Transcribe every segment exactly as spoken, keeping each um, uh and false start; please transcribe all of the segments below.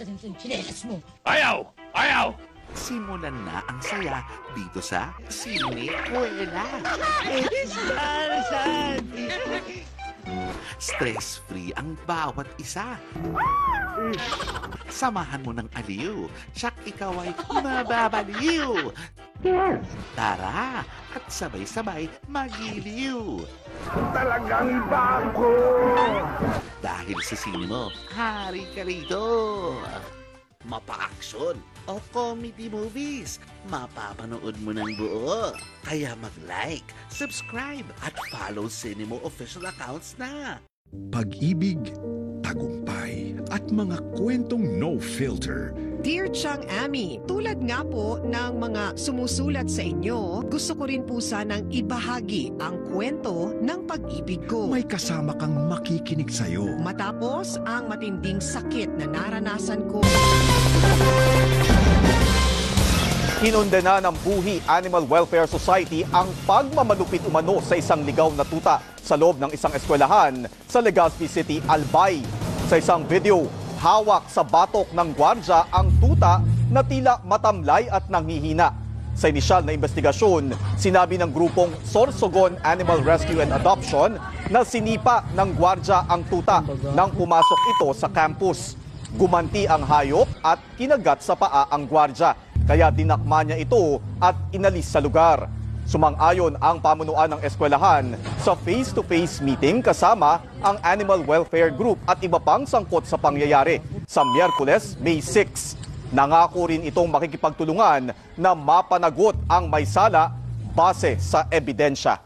yung chinelas mo. Ayaw! Ayaw! Simulan na ang saya dito sa Sinekwela. Stress-free ang bawat isa. Samahan mo ng aliw, tsak ikaw ay mababaliw. Tara, at sabay-sabay magiliw. Talagang iba ako! Dahil sa sine mo, hari ka rito. Mapa-action o comedy movies, mapapanood mo ng buo. Kaya mag-like, subscribe at follow Cinemo official accounts na. Pag-ibig, tagumpay at mga kwentong no filter. Dear Chang Ami, tulad nga po ng mga sumusulat sa inyo, gusto ko rin po sanang ibahagi ang kwento ng pag-ibig ko. May kasama kang makikinig sa'yo. Matapos ang matinding sakit na naranasan ko. Kinondena ng Buhi Animal Welfare Society ang pagmamalupit umano sa isang ligaw na tuta sa loob ng isang eskwelahan sa Legazpi City, Albay. Sa isang video, hawak sa batok ng gwardya ang tuta na tila matamlay at nanghihina. Sa inisyal na investigasyon, sinabi ng grupong Sorsogon Animal Rescue and Adoption na sinipa ng gwardya ang tuta nang pumasok ito sa campus. Gumanti ang hayop at kinagat sa paa ang gwardya, kaya dinakma niya ito at inalis sa lugar. Sumang-ayon ang pamunuan ng eskwelahan sa face-to-face meeting kasama ang Animal Welfare Group at iba pang sangkot sa pangyayari. Sa Miyerkules, May six, nangako rin itong makikipagtulungan na mapanagot ang may sala base sa ebidensya.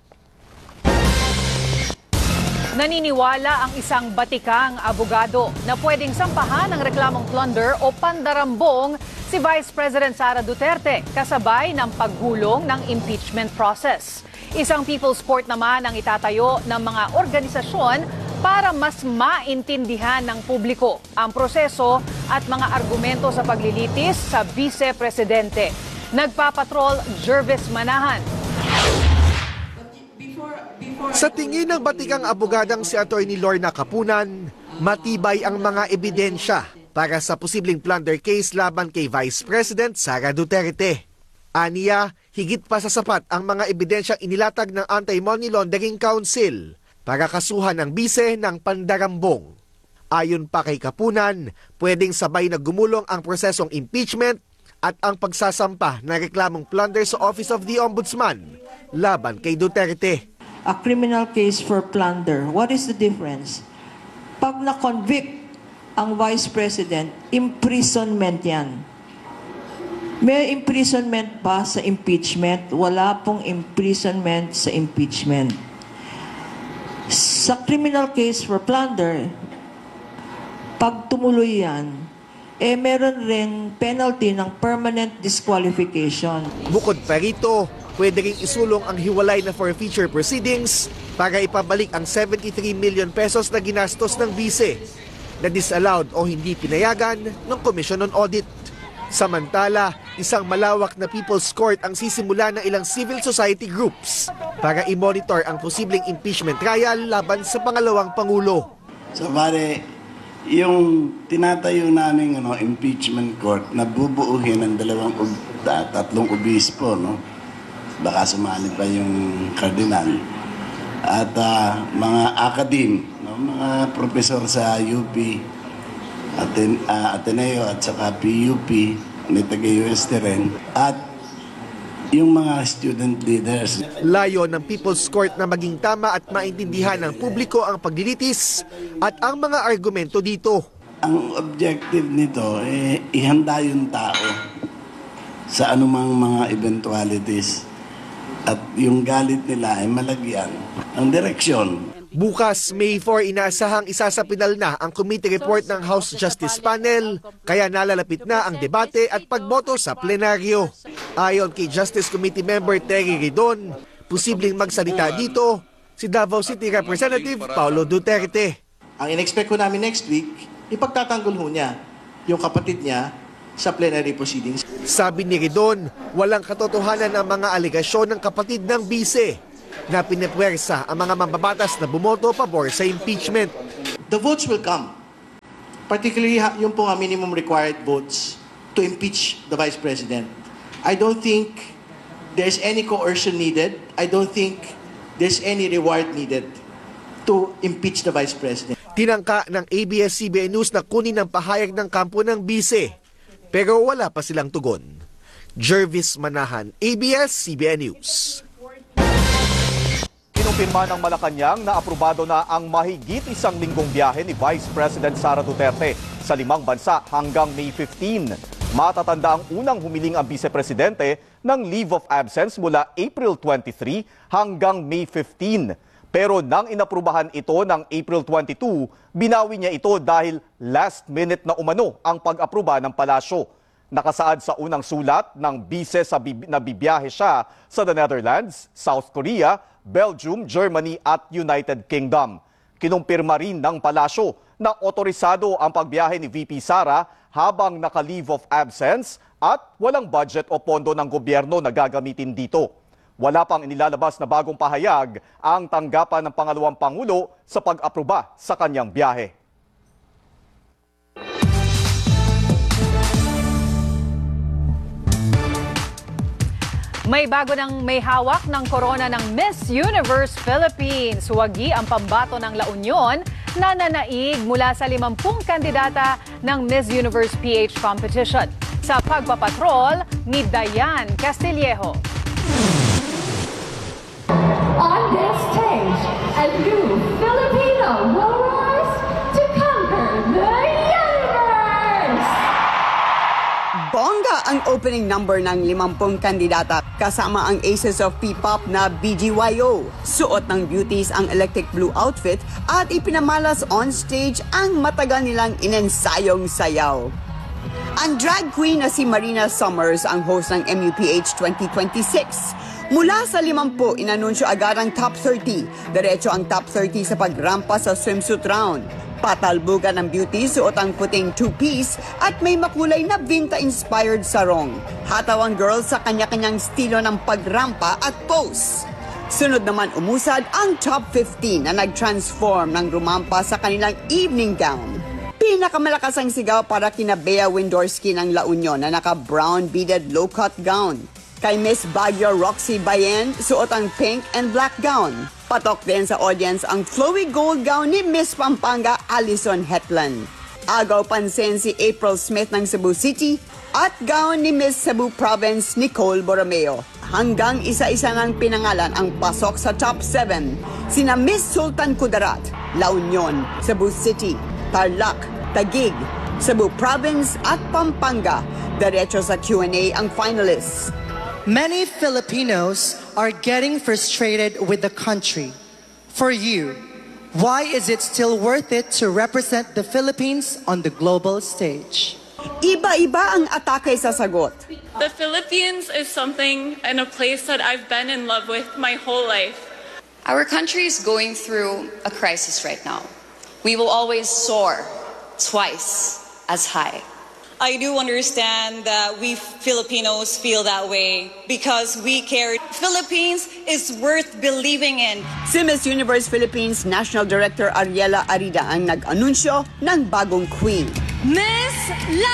Naniniwala ang isang batikang abogado na pwedeng sampahan ng reklamong plunder o pandarambong si Vice President Sara Duterte kasabay ng paghulong ng impeachment process. Isang people's court naman ang itatayo ng mga organisasyon para mas maintindihan ng publiko ang proseso at mga argumento sa paglilitis sa Vice Presidente. Nagpapatrol Jervis Manahan. Sa tingin ng batikang abogadang si Attorney Lorna Kapunan, matibay ang mga ebidensya para sa posibleng plunder case laban kay Vice President Sara Duterte. Aniya, higit pa sa sapat ang mga ebidensyang inilatag ng Anti-Money Laundering Council para kasuhan ng bise ng pandarambong. Ayon pa kay Kapunan, pwedeng sabay na gumulong ang prosesong impeachment at ang pagsasampa ng reklamong plunder sa Office of the Ombudsman laban kay Duterte. A criminal case for plunder, what is the difference? Pag na-convict ang Vice President, imprisonment yan. May imprisonment ba sa impeachment? Wala pong imprisonment sa impeachment. Sa criminal case for plunder, pag tumuloy yan, eh meron rin penalty ng permanent disqualification. Bukod pa rito, pwede ring isulong ang hiwalay na forfeiture proceedings para ipabalik ang seventy-three million pesos na ginastos ng bise na disallowed o hindi pinayagan ng Commission on Audit. Samantala, isang malawak na People's Court ang sisimula ng ilang civil society groups para i-monitor ang posibleng impeachment trial laban sa pangalawang Pangulo. So, pare, yung tinatayo namin ano, impeachment court na bubuuhin ng dalawang tatlong obispo, no? Baka sumali pa yung kardinal at uh, mga academe, no? Mga profesor sa U P, Aten uh, Ateneo at saka P U P, may taga-U S T rin, at yung mga student leaders. Layo ng People's Court na maging tama at maintindihan ng publiko ang paglilitis at ang mga argumento dito. Ang objective nito, eh, ihanda yung tao sa anumang mga eventualities at yung galit nila ay malagyan ang direksyon. Bukas, May four, inaasahang isasapinal na ang committee report ng House Justice Panel, kaya nalalapit na ang debate at pagboto sa plenaryo. Ayon kay Justice Committee member Terry Ridon, posibleng magsalita dito si Davao City Representative Paulo Duterte. Ang in-expect ko namin next week, ipagtatanggol ho niya yung kapatid niya sa plenary proceedings. Sabi ni Ridon, walang katotohanan ang mga alegasyon ng kapatid ng bise na pinipwersa ang mga mambabatas na bumoto pabor sa impeachment. The votes will come. particularly ha- yung po nga minimum required votes to impeach the Vice President. I don't think there's any coercion needed. I don't think there's any reward needed to impeach the Vice President. Tinangka ng A B S C B N News na kunin ang pahayag ng kampo ng bise, pero wala pa silang tugon. Jervis Manahan, A B S C B N News. Kinumpirma ng Malacanang na aprobado na ang mahigit isang linggong biyahe ni Vice President Sara Duterte sa limang bansa hanggang May fifteenth. Matatanda ang unang humiling ang Vice Presidente ng leave of absence mula April twenty-three hanggang May fifteenth. Pero nang inaprubahan ito ng April twenty-two, binawi niya ito dahil last minute na umano ang pag-aproba ng palasyo. Nakasaad sa unang sulat ng bise sa bib- na bibiyahe siya sa the Netherlands, South Korea, Belgium, Germany at United Kingdom. Kinumpirma rin ng palasyo na otorisado ang pagbiyahe ni V P Sara habang naka-leave of absence at walang budget o pondo ng gobyerno na gagamitin dito. Wala pang inilalabas na bagong pahayag ang tanggapan ng pangalawang Pangulo sa pag-aproba sa kanyang biyahe. May bago ng may hawak ng korona ng Miss Universe Philippines. Wagi ang pambato ng La Union na nanaig mula sa limampung kandidata ng Miss Universe P H competition. Sa pagpapatrol ni Dayan Castillejo. On this stage, a new Filipino will rise to conquer the universe! Bongga ang opening number ng limampung kandidata kasama ang aces of P-pop na B G Y O. Suot ng beauties ang electric blue outfit at ipinamalas on stage ang matagal nilang inensayong sayaw. Ang drag queen na si Marina Summers ang host ng M U P H twenty twenty-six. Mula sa limampu, inanunsyo agad ang top thirty. Diretso ang top thirty sa pagrampa sa swimsuit round. Patalbugan ng beauty, suot ang puting two-piece at may makulay na Vinta-inspired sarong. Hataw ang girls sa kanya-kanyang estilo ng pagrampa at pose. Sunod naman umusad ang top fifteen na nag-transform ng rumampa sa kanilang evening gown. Pinakamalakas ang sigaw para kina Bea Windorski ng La Union na naka-brown beaded low-cut gown. Kay Miss Baguio Roxy Bayen, suot ang pink and black gown. Patok din sa audience ang flowy gold gown ni Miss Pampanga Alison Hetland. Agaw pansin si April Smith ng Cebu City at gown ni Miss Cebu Province Nicole Borromeo. Hanggang isa-isa ng pinangalan ang pasok sa top seven. Sina Miss Sultan Kudarat, La Union, Cebu City, Tarlac, Taguig, Cebu Province at Pampanga. Diretso sa Q and A ang finalists. Many Filipinos are getting frustrated with the country. For you, why is it still worth it to represent the Philippines on the global stage? Iba-iba ang atake sa sagot. The Philippines is something and a place that I've been in love with my whole life. Our country is going through a crisis right now. We will always soar twice as high. I do understand that we Filipinos feel that way because we care. Philippines is worth believing in. Si Miss Universe Philippines National Director Ariela Arida ang nag-anunsyo ng bagong queen. Miss La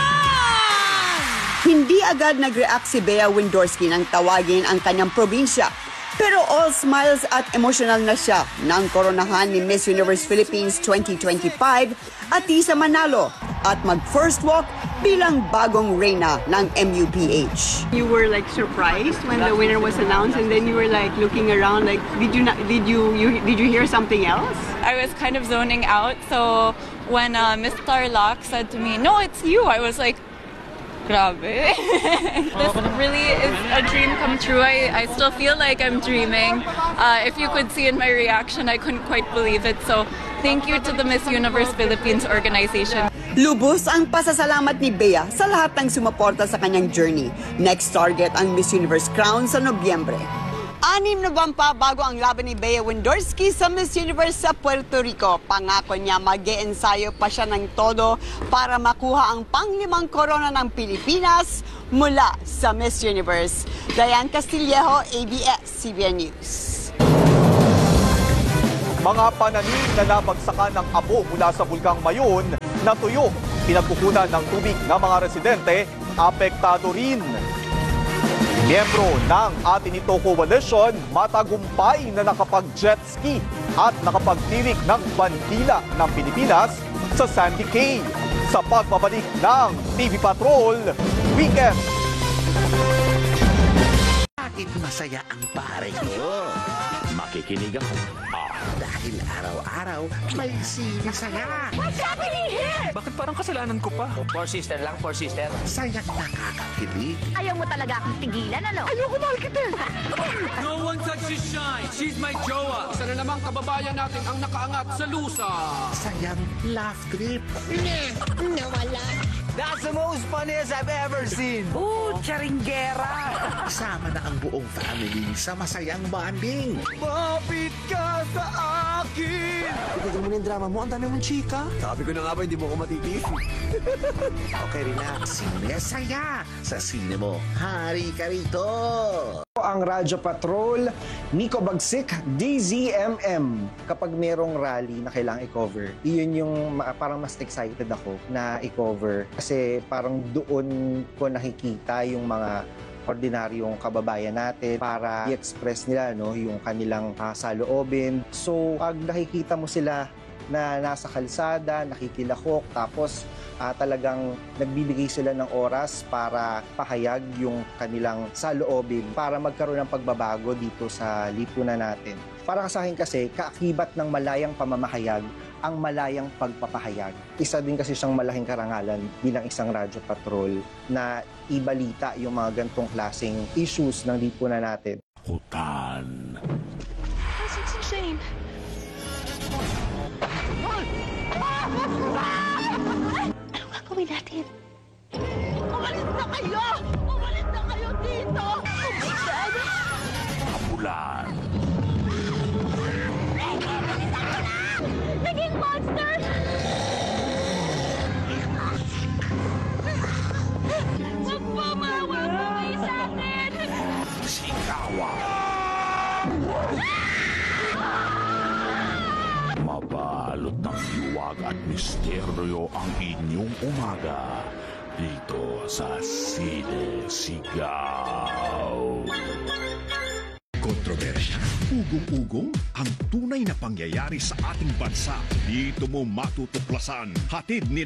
Union! Hindi agad nag-react si Bea Windorski nang tawagin ang kanyang probinsya. Pero all smiles at emotional na siya nang koronahan ni Miss Universe Philippines twenty twenty-five at Tisa Manalo at mag-first walk bilang bagong reyna ng M U P H. You were like surprised when the winner was announced, and then you were like looking around like, did you not, did you, you did you hear something else? I was kind of zoning out, so when uh, Miss Tarlac said to me, "No, it's you," I was like, grabe. This really is a dream come true. I, I still feel like I'm dreaming. Uh, if you could see in my reaction, I couldn't quite believe it. So thank you to the Miss Universe Philippines organization. Lubos ang pasasalamat ni Bea sa lahat ng sumuporta sa kanyang journey. Next target ang Miss Universe crown sa Nobyembre. Anim na buwan pa bago ang laban ni Bea Windorski sa Miss Universe sa Puerto Rico. Pangako niya mag-e-ensayo pa siya ng todo para makuha ang panglimang korona ng Pilipinas mula sa Miss Universe. Dayan Castillejo, A B S C B N News. Mga pananim na nabagsakan ng abo mula sa Bulkang Mayon natuyo. Pinagkukunan ng tubig ng mga residente, apektado rin. Miyembro ng Atinito Coalition, matagumpay na nakapag-jet ski at nakapagtirik ng bandila ng Pilipinas sa Sandy Cay sa pagbabalik ng T V Patrol Weekend. Bakit masaya ang pare ko? Makikinig ako. Ah, dahil araw-araw may sinisaya. What's happening here? Bakit parang kasalanan ko pa? Poor sister lang, poor sister. Sayang nakakakilig. Ayaw mo talaga akong tigilan, ano? Ayoko mahal kita. No one touches shine. She's my jowa. Isa na namang kababayan natin ang nakaangat sa lusa. Sayang laugh trip. Nawala. That's the most funniest I've ever seen. Oh, charinggera. Kasama na ang buong family sa masayang bonding. Mapit ka sa akin. Tigil mo na yung drama mo. Ang dami mong chika. Sabi ko na nga ba, hindi mo ko matitiis. Okay, relax. Sinesaya. Sa sine mo, hari ka rito. Ang Radyo Patrol, Nico Bagsik, D Z M M. Kapag merong rally na kailangang i-cover, iyon yung parang mas excited ako na i-cover. Kasi parang doon ko nakikita yung mga ordinaryong kababayan natin para i-express nila no, yung kanilang uh, saloobin. So, pag nakikita mo sila na nasa kalsada, nakikilahok, tapos uh, talagang nagbibigay sila ng oras para pahayag yung kanilang saloobin para magkaroon ng pagbabago dito sa lipunan natin. Para sa akin kasi, kaakibat ng malayang pamamahayag ang malayang pagpapahayag. Isa din kasi siyang malaking karangalan bilang isang radyo patrol na ibalita yung mga gantong klaseng issues ng lipunan natin. Hutan. This is insane. Anong gagawin natin? Umalis na kayo! Umalis na kayo dito! Oh my God! Kapulan. Naging monster! Huwag po maawa po kayo sa atin! Sikawa. Mabalot ng luwag at misteryo ang inyong umaga dito sa Sine Sigaw. Kontrobersya, ugong-ugong, ang tunay na pangyayari sa ating bansa. Dito mo matutuklasan. Hatid ni...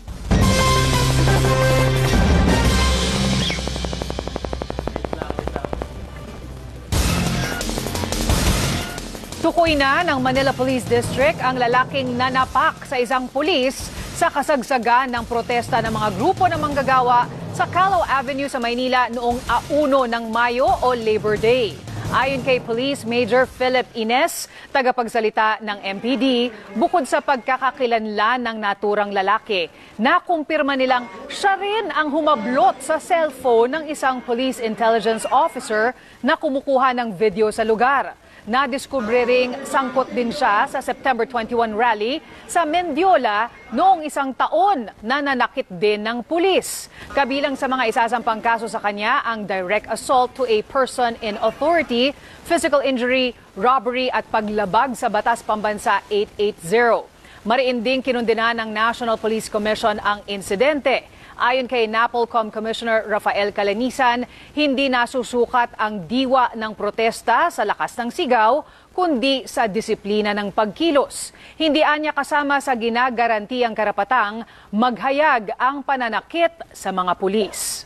Tukoy na ng Manila Police District ang lalaking nanapak sa isang pulis sa kasagsagan ng protesta ng mga grupo ng manggagawa sa Calao Avenue sa Maynila noong uno ng Mayo o Labor Day. Ayon kay Police Major Philip Ines, tagapagsalita ng M P D, bukod sa pagkakakilanlan ng naturang lalaki, nakumpirma nilang siya rin ang humablot sa cellphone ng isang police intelligence officer na kumukuha ng video sa lugar. Nadiskubre ring sangkot din siya sa September twenty-one rally sa Mendiola noong isang taon na nanakit din ng pulis. Kabilang sa mga isasampang kaso sa kanya ang direct assault to a person in authority, physical injury, robbery at paglabag sa Batas Pambansa eight eighty. Mariin ding kinundena ng National Police Commission ang insidente. Ayon kay NAPOLCOM Commissioner Rafael Calanisan, hindi nasusukat ang diwa ng protesta sa lakas ng sigaw, kundi sa disiplina ng pagkilos. Hindi anya kasama sa ginagaranti ang karapatang maghayag ang pananakit sa mga pulis.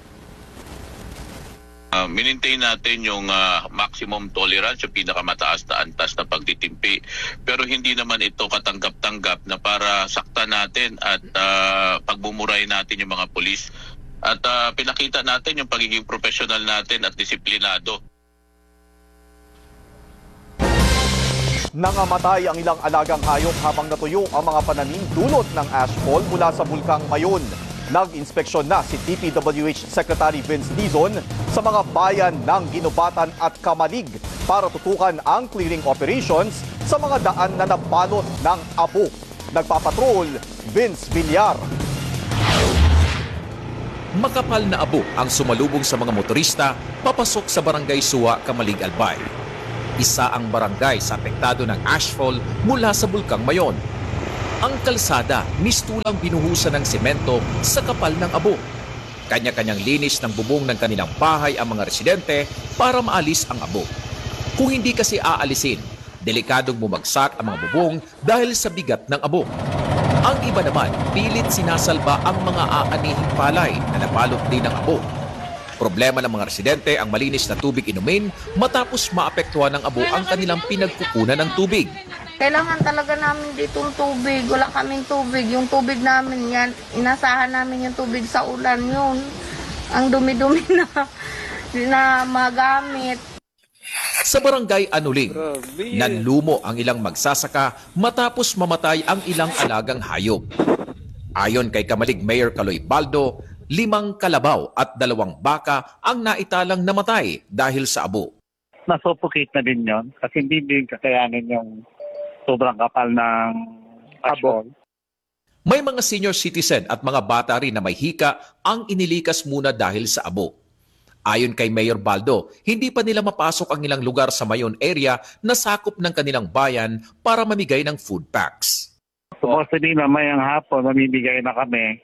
Uh, minintain natin yung uh, maximum tolerance, yung pinakamataas na antas na pagtitimpi. Pero hindi naman ito katanggap-tanggap na para sakta natin at uh, pagbumuray natin yung mga pulis. At uh, pinakita natin yung pagiging professional natin at disiplinado. Nangamatay ang ilang alagang hayop habang natuyo ang mga pananim dulot ng ashfall mula sa bulkang Mayon. Nag-inspeksyon na si D P W H Secretary Vince Dizon sa mga bayan ng Ginubatan at Kamalig para tutukan ang clearing operations sa mga daan na nabalot ng abo. Nagpapatrol, Vince Villar. Makapal na abo ang sumalubong sa mga motorista papasok sa Barangay Suwa, Kamalig, Albay. Isa ang barangay sa apektado ng ashfall mula sa Bulkang Mayon. Ang kalsada mistulang binuhusan ng semento sa kapal ng abo. Kanya-kanyang linis ng bubong ng kanilang bahay ang mga residente para maalis ang abo. Kung hindi kasi aalisin, delikadong bumagsak ang mga bubong dahil sa bigat ng abo. Ang iba naman, pilit sinasalba ang mga aanihing palay na nabalot din ng abo. Problema ng mga residente ang malinis na tubig inumin matapos maapektuhan ng abo ang kanilang pinagkukunan ng tubig. Kailangan talaga namin ditong tubig. Wala kaming tubig. Yung tubig namin yan, inasahan namin yung tubig sa ulan yun. Ang dumi-dumi na, na magamit. Sa barangay Anuling, nanlumo ang ilang magsasaka matapos mamatay ang ilang alagang hayop. Ayon kay Kamalig Mayor Kaloy Baldo, limang kalabaw at dalawang baka ang naitalang namatay dahil sa abo. Nasuffocate na din yon kasi hindi din kakayanin yung sobrang kapal ng abo. May mga senior citizen at mga bata rin na may hika ang inilikas muna dahil sa abo. Ayon kay Mayor Baldo, hindi pa nila mapasok ang ilang lugar sa Mayon area na sakop ng kanilang bayan para mamigay ng food packs. Supposedly mamayang hapon, mamibigay na kami.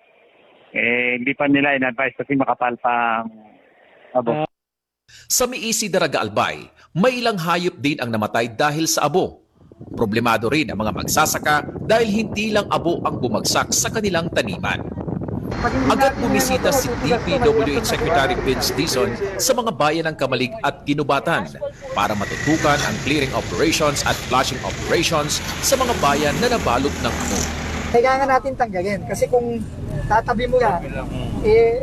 Eh, hindi pa nila in-advise kasi makapal pa ang abo. Sa Miisi, Daraga, Albay, may ilang hayop din ang namatay dahil sa abo. Problemado rin ang mga magsasaka dahil hindi lang abo ang bumagsak sa kanilang taniman. Agad bumisita si D P W H Secretary Vince Dizon sa mga bayan ng Kamalig at Ginubatan para matutukan ang clearing operations at flushing operations sa mga bayan na nabalot ng amo. Kailangan natin tanggalin kasi kung tatabi mo yan, eh,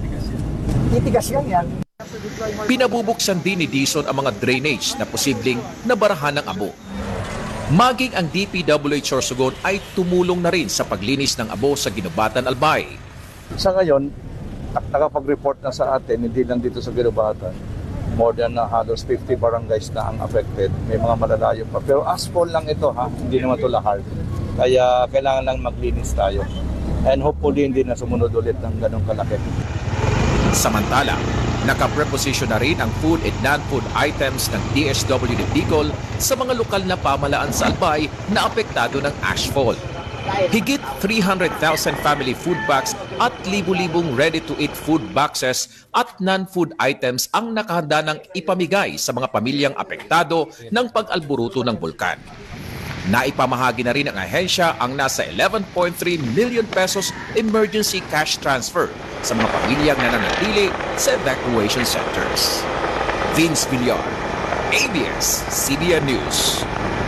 titigas yan yan. Pinabubuksan din ni Dizon ang mga drainage na posibleng nabarahan ng abo. Maging ang D P W H Sorsogon ay tumulong na rin sa paglinis ng abo sa Ginubatan, Albay. Sa ngayon, nakapag-report na sa atin, hindi lang dito sa Ginubatan, more than uh, halos fifty barangays na ang affected. May mga malalayo pa. Pero asphalt lang ito, ha? Hindi naman ito lahat. Kaya kailangan lang maglinis tayo. And hopefully hindi na sumunod ulit ng ganong kalaki. Samantala, nakapreposition na rin ang food and non-food items ng D S W de Bicol sa mga lokal na pamalaan sa Albay na apektado ng ashfall. Higit three hundred thousand family food bags at libu-libong ready-to-eat food boxes at non-food items ang nakahanda ng ipamigay sa mga pamilyang apektado ng pag-alburuto ng bulkan. Naipamahagi na rin ng ahensya ang nasa eleven point three million pesos emergency cash transfer sa mga pamilyang nananatili sa evacuation centers. Vince Villar, A B S C B N News.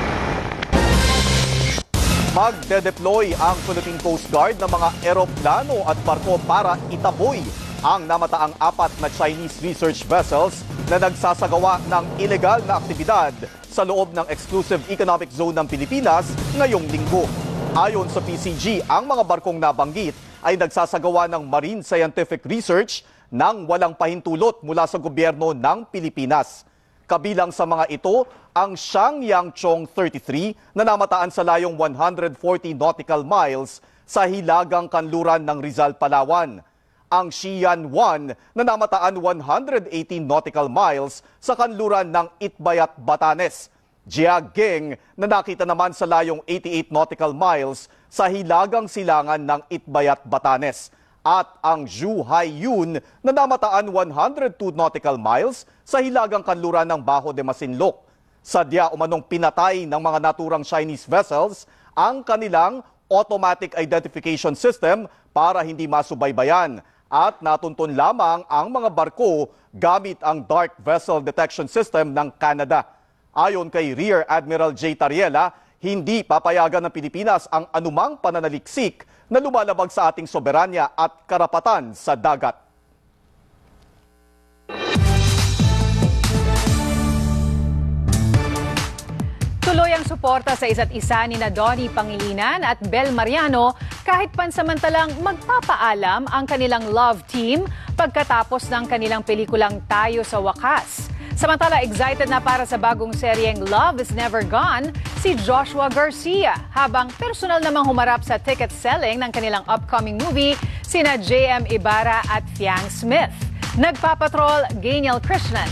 Magde-deploy ang Philippine Coast Guard ng mga eroplano at barko para itaboy ang namataang apat na Chinese research vessels na nagsasagawa ng ilegal na aktibidad sa loob ng Exclusive Economic Zone ng Pilipinas ngayong linggo. Ayon sa P C G, ang mga barkong nabanggit ay nagsasagawa ng marine scientific research nang walang pahintulot mula sa gobyerno ng Pilipinas. Kabilang sa mga ito, ang Shangyang Chong thirty-three na namataan sa layong one hundred forty nautical miles sa hilagang kanluran ng Rizal, Palawan. Ang Xian one na namataan one hundred eighteen nautical miles sa kanluran ng Itbayat, Batanes. Jiageng na nakita naman sa layong eighty-eight nautical miles sa hilagang silangan ng Itbayat, Batanes. At ang Zhuhai Yun na namataan one hundred two nautical miles sa hilagang kanluran ng Bajo de Masinloc. Sadya umanong pinatay ng mga naturang Chinese vessels ang kanilang automatic identification system para hindi masubaybayan at natuntun lamang ang mga barko gamit ang Dark Vessel Detection System ng Canada. Ayon kay Rear Admiral J. Tariela, hindi papayagan ng Pilipinas ang anumang pananaliksik na lumalabag sa ating soberanya at karapatan sa dagat. Tuloy ang suporta sa isa't isa ni na Donnie Pangilinan at Bel Mariano kahit pansamantalang magpapaalam ang kanilang love team pagkatapos ng kanilang pelikulang Tayo sa Wakas. Samantala, excited na para sa bagong seryeng Love is Never Gone si Joshua Garcia, habang personal namang humarap sa ticket selling ng kanilang upcoming movie sina J M Ibarra at Fiang Smith. Nagpapatrol, Gainiel Krishnan.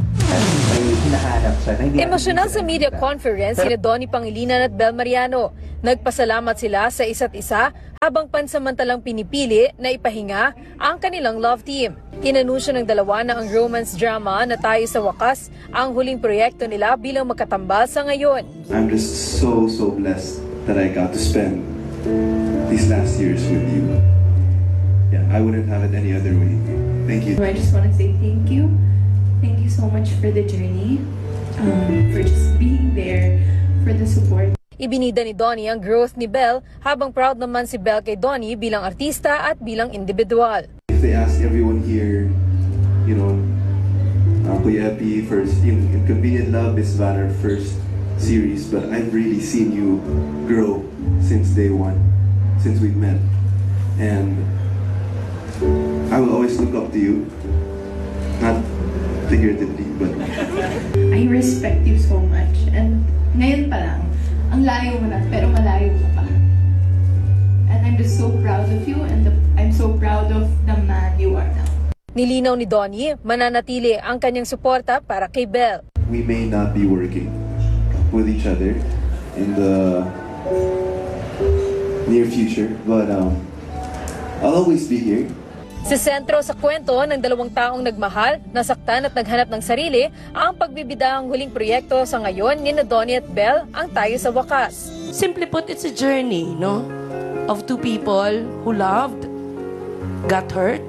Emosyonal sa media conference sina Donnie Pangilinan at Bel Mariano. Nagpasalamat sila sa isa't isa habang pansamantalang pinipili na ipahinga ang kanilang love team. Inanunsyo ng dalawa na ang romance drama na Tayo sa Wakas ang huling proyekto nila bilang magkatambal sa ngayon. I'm just so, so blessed that I got to spend these last years with you. Yeah, I wouldn't have it any other way. Thank you. I just want to say thank you. Thank you so much for the journey, um, for just being there, for the support. Ibinida ni Donnie ang growth ni Belle habang proud naman si Belle kay Donnie bilang artista at bilang individual. If they ask everyone here, you know, uh, Kuya Epi, first, yung Inconvenient Love is Valor first series, but I've really seen you grow since day one, since we've met. And I will always look up to you, not figuratively, but... I respect you so much, and ngayon pa lang, ang layo mo na, pero malayo ka pa. And I'm just so proud of you, and the, I'm so proud of the man you are now. Nilinaw ni Donnie, mananatili ang kanyang suporta para kay Belle. We may not be working with each other in the near future, but um, I'll always be here. Sa sentro sa kwento ng dalawang taong nagmahal, nasaktan at naghanap ng sarili, ang pagbibidahang huling proyekto sa ngayon ni Donnie at Belle ang Tayo sa Wakas. Simply put, it's a journey, no? Of two people who loved, got hurt,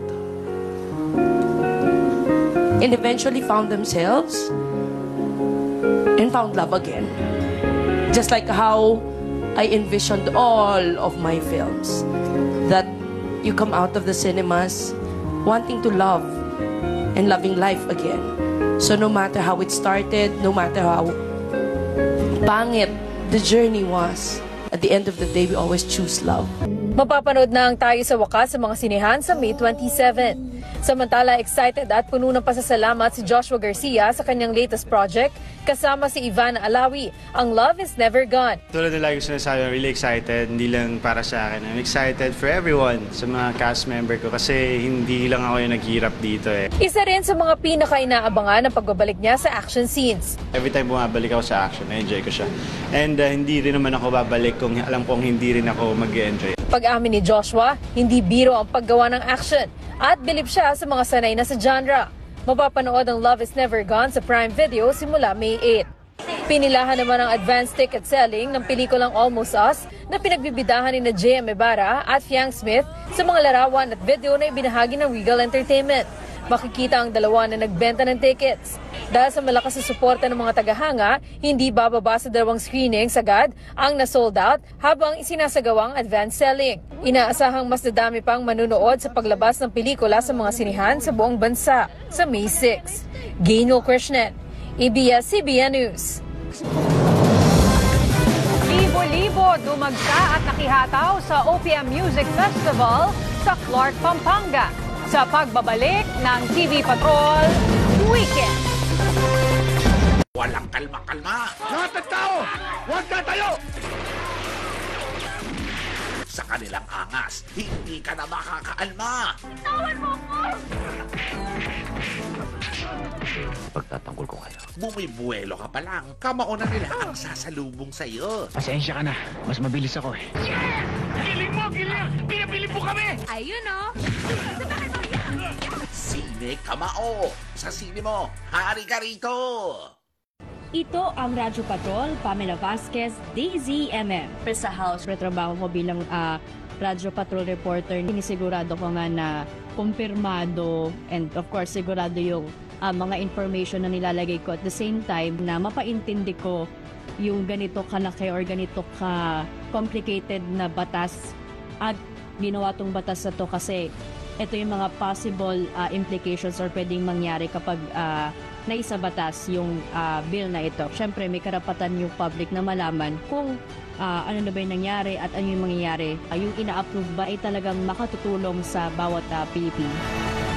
and eventually found themselves and found love again. Just like how I envisioned all of my films, that you come out of the cinemas wanting to love and loving life again. So no matter how it started, no matter how pangit the journey was, at the end of the day, we always choose love. Mapapanood na ang Tayo sa Wakas sa mga sinehan sa May twenty-seven. Samantala, excited at puno ng pasasalamat si Joshua Garcia sa kanyang latest project kasama si Ivana Alawi, ang Love is Never Gone. Tulad na lagi ko sinasabi, I'm really excited, hindi lang para sa akin. I'm excited for everyone, sa mga cast member ko kasi hindi lang ako yung naghirap dito eh. Isa rin sa mga pinaka-inaabangan ng pagbabalik niya sa action scenes. Every time bumabalik ako sa action, na-enjoy ko siya. And uh, hindi rin naman ako babalik kung alam kong hindi rin ako mag-enjoy. Pag-amin ni Joshua, hindi biro ang paggawa ng action at bilib siya sa mga sanay na sa genre. Mapapanood ang Love is Never Gone sa Prime Video simula May eighth. Pinilahan naman ang advance ticket selling ng pelikulang Almost Us na pinagbibidahan ni na J M Ibarra at Fiang Smith sa mga larawan at video na ibinahagi ng Regal Entertainment. Makikita ang dalawa na nagbenta ng tickets. Dahil sa malakas na suporta ng mga tagahanga, hindi bababa sa dalawang screenings agad ang na-sold out habang isinasagawang advance selling. Inaasahang mas dadami pang manunood sa paglabas ng pelikula sa mga sinihan sa buong bansa sa May sixth. Gaynul Krishnan, A B S C B N News. Libo-libo dumagsa at nakihataw sa O P M Music Festival sa Clark, Pampanga sa pagbabalik ng T V Patrol Weekend. Walang kalma-kalma. Lahat ng tao, huwag tatayo! Sa kanilang angas, hindi ka na makakaalma. Tawan mo ko! Pagtatanggol ko kayo. Bumibuelo ka pa lang, kamao na nila ang sasalubong sa'yo. Pasensya ka na, mas mabilis ako eh. Yes! Giling mo, giling! Pinabilib mo kami! Ayun o! Sine Kamao. Sa sine mo, hari ka rito. Ito ang Radyo Patrol, Pamela Vasquez, D Z M M. Sa house, retrabaho ko bilang uh, Radyo Patrol reporter. Sinisigurado ko nga na kumpirmado and of course sigurado yung uh, mga information na nilalagay ko. At the same time na mapaintindi ko yung ganito kalaki or ganito ka complicated na batas at ginawa tong batas na to kasi ito yung mga possible uh, implications or pwedeng mangyari kapag uh, naisabatas yung uh, bill na ito. Siyempre, may karapatan yung public na malaman kung uh, ano na ba yung nangyari at ano yung mangyayari. Uh, yung ina-approve ba ay talagang makatutulong sa bawat uh, Pilipino.